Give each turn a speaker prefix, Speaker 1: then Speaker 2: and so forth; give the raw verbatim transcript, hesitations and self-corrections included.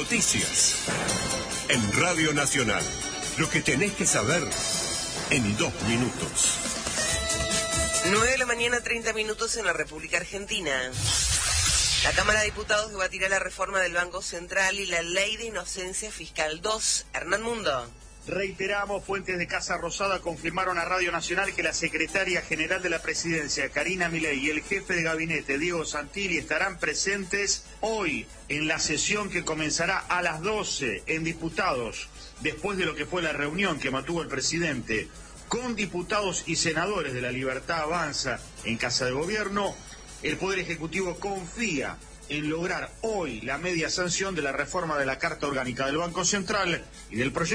Speaker 1: noticias. En Radio Nacional, lo que tenés que saber en dos minutos.
Speaker 2: nueve de la mañana, treinta minutos en la República Argentina. La Cámara de Diputados debatirá la reforma del Banco Central y la Ley de Inocencia Fiscal dos. Hernán Mundo.
Speaker 3: Reiteramos, fuentes de Casa Rosada confirmaron a Radio Nacional que la secretaria general de la Presidencia, Karina Milei, y el jefe de gabinete, Diego Santilli, estarán presentes hoy en la sesión que comenzará a las doce en Diputados, después de lo que fue la reunión que mantuvo el presidente con diputados y senadores de La Libertad Avanza en Casa de Gobierno. El Poder Ejecutivo confía en lograr hoy la media sanción de la reforma de la Carta Orgánica del Banco Central y del proyecto